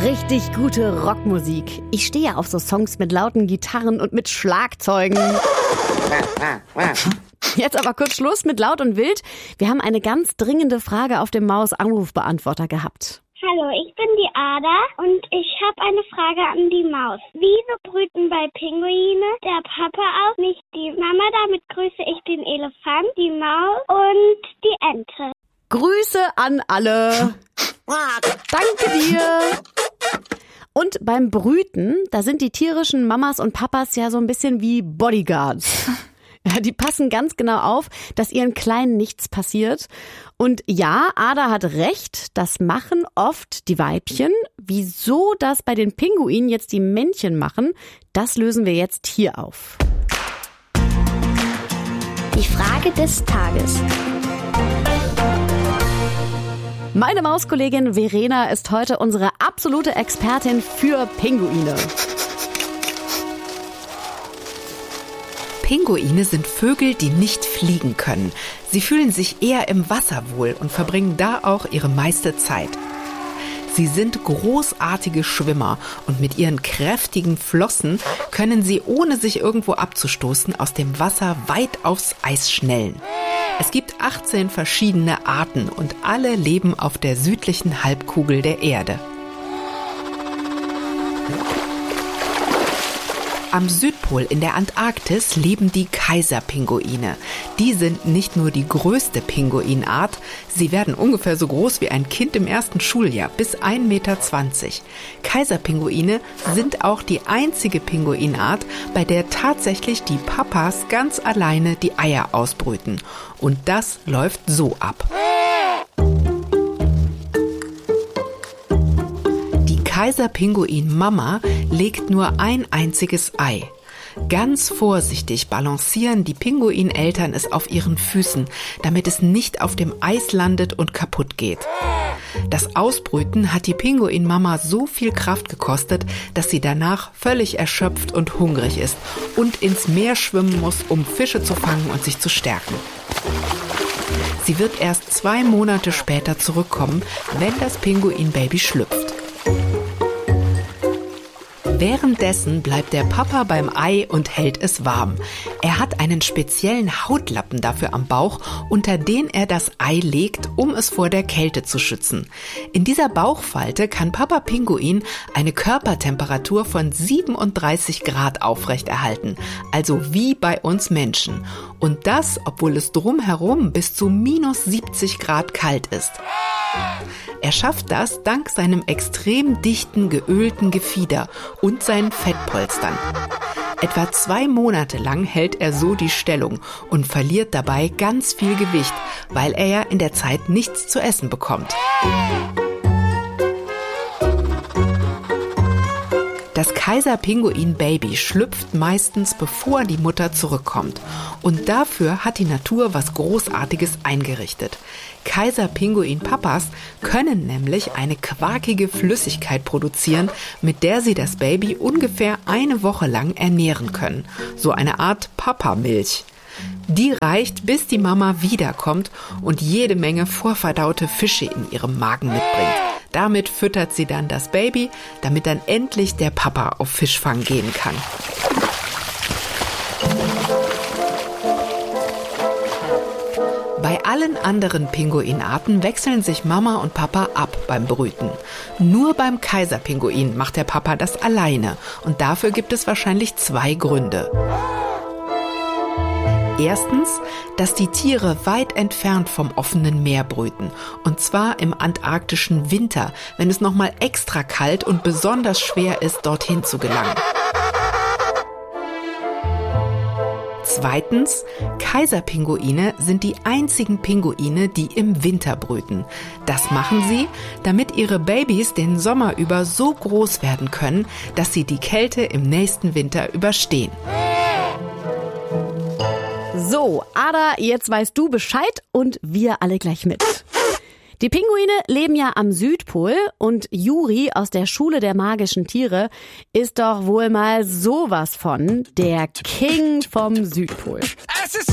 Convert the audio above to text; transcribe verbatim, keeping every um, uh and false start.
Richtig gute Rockmusik. Ich stehe auf so Songs mit lauten Gitarren und mit Schlagzeugen. Jetzt aber kurz Schluss mit laut und wild. Wir haben eine ganz dringende Frage auf dem Maus-Anrufbeantworter gehabt. Hallo, ich bin die Ada und ich habe eine Frage an die Maus. Wieso brüten bei Pinguine der Papa auf, nicht die Mama? Damit grüße ich den Elefant, die Maus und die Ente. Grüße an alle. Danke dir. Und beim Brüten, da sind die tierischen Mamas und Papas ja so ein bisschen wie Bodyguards. Ja, die passen ganz genau auf, dass ihren Kleinen nichts passiert. Und ja, Ada hat recht, das machen oft die Weibchen. Wieso das bei den Pinguinen jetzt die Männchen machen, das lösen wir jetzt hier auf. Die Frage des Tages. Meine Mauskollegin Verena ist heute unsere absolute Expertin für Pinguine. Pinguine sind Vögel, die nicht fliegen können. Sie fühlen sich eher im Wasser wohl und verbringen da auch ihre meiste Zeit. Sie sind großartige Schwimmer und mit ihren kräftigen Flossen können sie, ohne sich irgendwo abzustoßen, aus dem Wasser weit aufs Eis schnellen. Es gibt achtzehn verschiedene Arten und alle leben auf der südlichen Halbkugel der Erde. Am Südpol in der Antarktis leben die Kaiserpinguine. Die sind nicht nur die größte Pinguinart, sie werden ungefähr so groß wie ein Kind im ersten Schuljahr, bis ein Meter zwanzig. Kaiserpinguine sind auch die einzige Pinguinart, bei der tatsächlich die Papas ganz alleine die Eier ausbrüten. Und das läuft so ab. Kaiserpinguin-Mama legt nur ein einziges Ei. Ganz vorsichtig balancieren die Pinguineltern es auf ihren Füßen, damit es nicht auf dem Eis landet und kaputt geht. Das Ausbrüten hat die Pinguin-Mama so viel Kraft gekostet, dass sie danach völlig erschöpft und hungrig ist und ins Meer schwimmen muss, um Fische zu fangen und sich zu stärken. Sie wird erst zwei Monate später zurückkommen, wenn das Pinguin-Baby schlüpft. Währenddessen bleibt der Papa beim Ei und hält es warm. Er hat einen speziellen Hautlappen dafür am Bauch, unter den er das Ei legt, um es vor der Kälte zu schützen. In dieser Bauchfalte kann Papa Pinguin eine Körpertemperatur von siebenunddreißig Grad aufrechterhalten, also wie bei uns Menschen. Und das, obwohl es drumherum bis zu minus siebzig Grad kalt ist. Er schafft das dank seinem extrem dichten, geölten Gefieder und seinen Fettpolstern. Etwa zwei Monate lang hält er so die Stellung und verliert dabei ganz viel Gewicht, weil er ja in der Zeit nichts zu essen bekommt. Das Kaiserpinguin-Baby schlüpft meistens, bevor die Mutter zurückkommt. Und dafür hat die Natur was Großartiges eingerichtet. Kaiserpinguin-Papas können nämlich eine quarkige Flüssigkeit produzieren, mit der sie das Baby ungefähr eine Woche lang ernähren können. So eine Art Papamilch. Die reicht, bis die Mama wiederkommt und jede Menge vorverdaute Fische in ihrem Magen mitbringt. Damit füttert sie dann das Baby, damit dann endlich der Papa auf Fischfang gehen kann. Bei allen anderen Pinguinarten wechseln sich Mama und Papa ab beim Brüten. Nur beim Kaiserpinguin macht der Papa das alleine und dafür gibt es wahrscheinlich zwei Gründe. Erstens, dass die Tiere weit entfernt vom offenen Meer brüten. Und zwar im antarktischen Winter, wenn es nochmal extra kalt und besonders schwer ist, dorthin zu gelangen. Zweitens, Kaiserpinguine sind die einzigen Pinguine, die im Winter brüten. Das machen sie, damit ihre Babys den Sommer über so groß werden können, dass sie die Kälte im nächsten Winter überstehen. So, Ada, jetzt weißt du Bescheid und wir alle gleich mit. Die Pinguine leben ja am Südpol und Juri aus der Schule der magischen Tiere ist doch wohl mal sowas von der King vom Südpol. Es ist